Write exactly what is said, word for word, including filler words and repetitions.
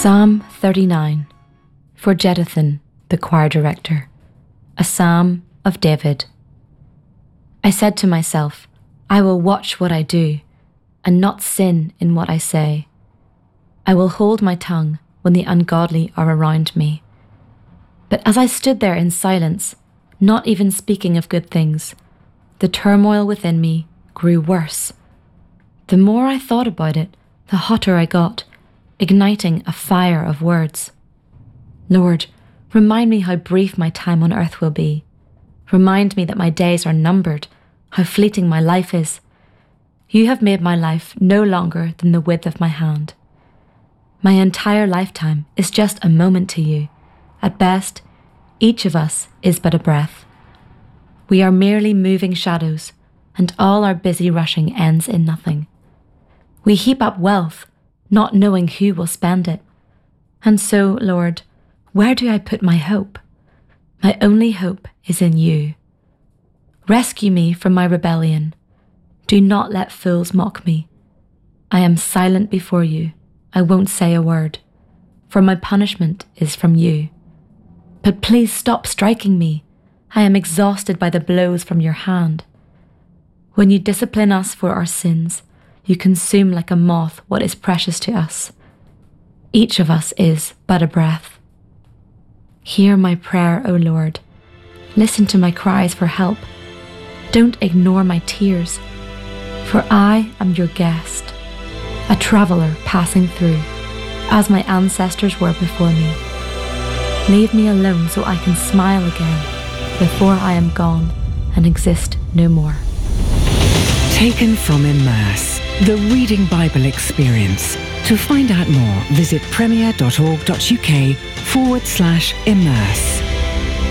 Psalm thirty-nine, for Jeduthun, the choir director, a psalm of David. I said to myself, I will watch what I do, and not sin in what I say. I will hold my tongue when the ungodly are around me. But as I stood there in silence, not even speaking of good things, the turmoil within me grew worse. The more I thought about it, the hotter I got, igniting a fire of words. Lord, remind me how brief my time on earth will be. Remind me that my days are numbered, how fleeting my life is. You have made my life no longer than the width of my hand. My entire lifetime is just a moment to you. At best, each of us is but a breath. We are merely moving shadows, and all our busy rushing ends in nothing. We heap up wealth, not knowing who will spend it. And so, Lord, where do I put my hope? My only hope is in you. Rescue me from my rebellion. Do not let fools mock me. I am silent before you. I won't say a word, for my punishment is from you. But please stop striking me. I am exhausted by the blows from your hand. When you discipline us for our sins, you consume like a moth what is precious to us. Each of us is but a breath. Hear my prayer, O Lord. Listen to my cries for help. Don't ignore my tears, for I am your guest, a traveller passing through, as my ancestors were before me. Leave me alone so I can smile again before I am gone and exist no more. Taken from Immerse, the Reading Bible Experience. To find out more, visit premier.org.uk forward slash immerse.